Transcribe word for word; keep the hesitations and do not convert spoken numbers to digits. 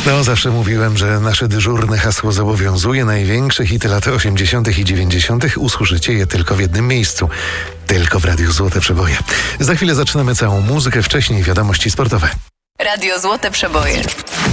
No, zawsze mówiłem, że nasze dyżurne hasło zobowiązuje. Największe hity lat osiemdziesiątych i dziewięćdziesiątych usłyszycie je tylko w jednym miejscu. Tylko w Radiu Złote Przeboje. Za chwilę zaczynamy całą muzykę, wcześniej wiadomości sportowe. Radio Złote Przeboje.